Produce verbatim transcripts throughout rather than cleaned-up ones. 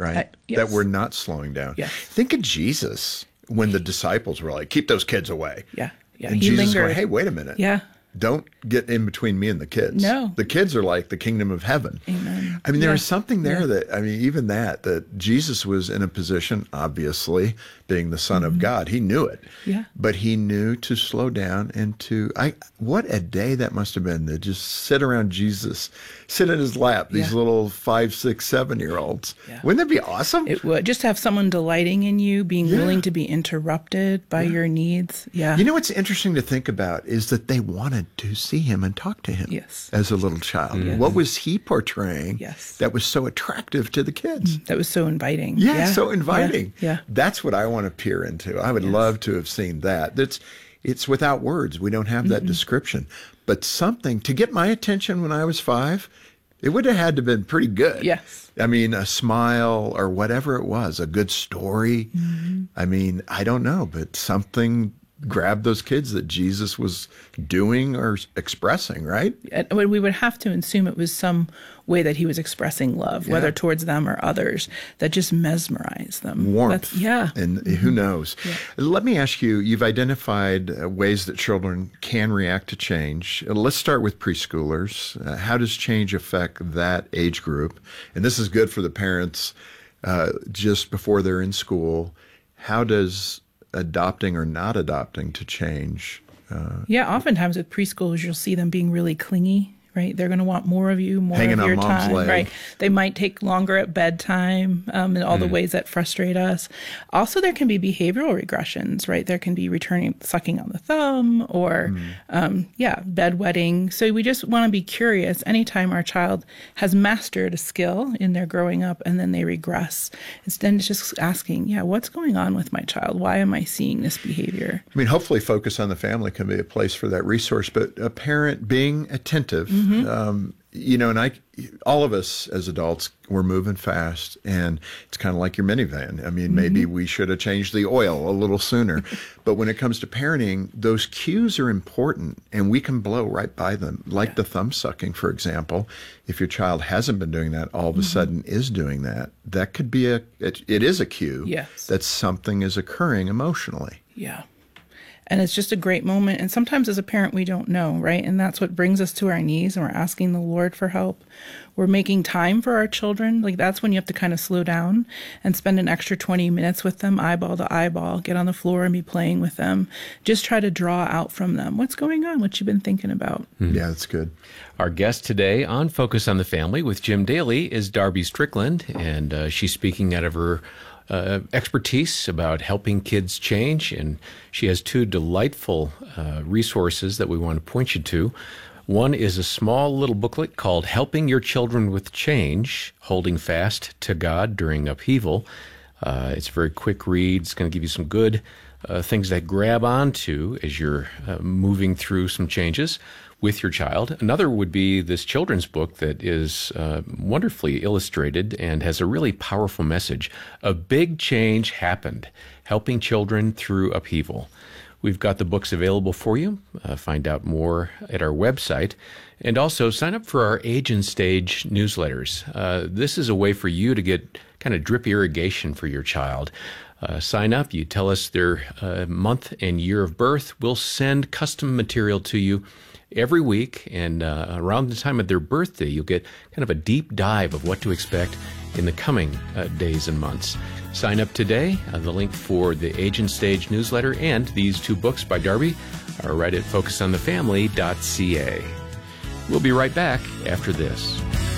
right? Uh, yes. That we're not slowing down. Yes. Think of Jesus when the disciples were like, keep those kids away. Yeah. Yeah. And he Jesus lingered. going, hey, wait a minute. Yeah. Don't get in between me and the kids. No. The kids are like the kingdom of heaven. Amen. I mean, there Yeah. was something there Yeah. that, I mean, even that, that Jesus was in a position, obviously, being the Son Mm-hmm. of God. He knew it. Yeah. But he knew to slow down and to, I, what a day that must have been to just sit around Jesus, sit in his lap, these Yeah. little five, six, seven year olds. Yeah. Wouldn't that be awesome? It would just have someone delighting in you, being Yeah. willing to be interrupted by your needs. Yeah. You know what's interesting to think about is that they wanted to see him and talk to him Yes. as a little child. Yes. What was he portraying Yes. that was so attractive to the kids? That was so inviting. Yeah, so inviting. Yeah. yeah. That's what I want to peer into. I would Yes. love to have seen that. That's it's without words. We don't have that Mm-hmm. description. But something to get my attention when I was five, it would have had to have been pretty good. Yes. I mean, a smile or whatever it was, a good story. Mm-hmm. I mean, I don't know, but something grabbed those kids that Jesus was doing or expressing, right? And we would have to assume it was some way that he was expressing love, Yeah. whether towards them or others, that just mesmerized them. Warmth. That's, yeah. And who knows? Let me ask you, you've identified uh, ways that children can react to change. Uh, Let's start with preschoolers. Uh, how does change affect that age group? And this is good for the parents uh, just before they're in school. How does adopting or not adopting to change? Uh, Yeah, oftentimes with preschoolers, you'll see them being really clingy, right? They're going to want more of you, more Hanging of on your mom's time, leg. right? They might take longer at bedtime, um, and all the ways that frustrate us. Also, there can be behavioral regressions, right? There can be returning, sucking on the thumb, or um, yeah, bedwetting. So we just want to be curious. Anytime our child has mastered a skill in their growing up and then they regress, instead of just asking, yeah, what's going on with my child? Why am I seeing this behavior? I mean, hopefully Focus on the Family can be a place for that resource, but a parent being attentive, um, you know, and I, all of us as adults, we're moving fast, and it's kind of like your minivan. I mean, maybe we should have changed the oil a little sooner, but when it comes to parenting, those cues are important, and we can blow right by them, like Yeah. the thumb sucking, for example. If your child hasn't been doing that, all of a sudden is doing that, that could be a, it, it is a cue Yes. that something is occurring emotionally. Yeah. And it's just a great moment. And sometimes as a parent, we don't know, right? And that's what brings us to our knees, and we're asking the Lord for help. We're making time for our children. Like, that's when you have to kind of slow down and spend an extra twenty minutes with them, eyeball to eyeball, get on the floor and be playing with them. Just try to draw out from them what's going on, what you've been thinking about. Yeah, that's good. Our guest today on Focus on the Family with Jim Daly is Darby Strickland, and uh, she's speaking out of her uh, expertise about helping kids change, and she has two delightful uh, resources that we want to point you to. One is a small little booklet called Helping Your Children with Change, Holding Fast to God During Upheaval. Uh, it's a very quick read. It's going to give you some good uh, things to grab onto as you're uh, moving through some changes with your child. Another would be this children's book that is uh, wonderfully illustrated and has a really powerful message. A Big Change Happened, Helping Children Through Upheaval. We've got the books available for you. Uh, find out more at our website. And also sign up for our Age and Stage newsletters. Uh, this is a way for you to get kind of drip irrigation for your child. Uh, sign up. You tell us their uh, month and year of birth. We'll send custom material to you every week. And uh, around the time of their birthday, you'll get kind of a deep dive of what to expect in the coming uh, days and months. Sign up today. Uh, the link for the Age and Stage newsletter and these two books by Darby are right at focus on the family dot c a. We'll be right back after this.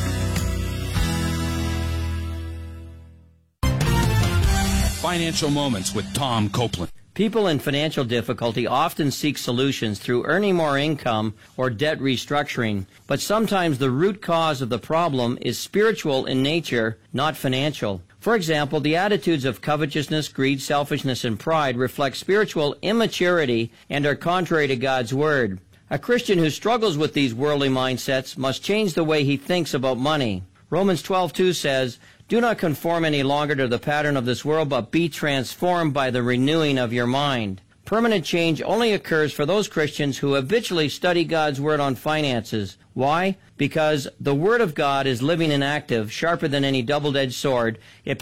Financial Moments with Tom Copeland. People in financial difficulty often seek solutions through earning more income or debt restructuring, but sometimes the root cause of the problem is spiritual in nature, not financial. For example, the attitudes of covetousness, greed, selfishness, and pride reflect spiritual immaturity and are contrary to God's Word. A Christian who struggles with these worldly mindsets must change the way he thinks about money. Romans twelve two says, "Do not conform any longer to the pattern of this world, but be transformed by the renewing of your mind." Permanent change only occurs for those Christians who habitually study God's Word on finances. Why? Because the Word of God is living and active, sharper than any double-edged sword. It